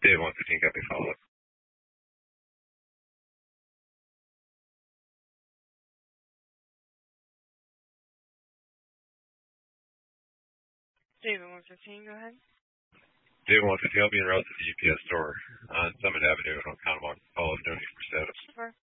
Dave 115, copy follow-up. David 115, go ahead. David 115, I'll be en route to the UPS store on Summit Avenue on Connemara. Follow no need for status. Sure.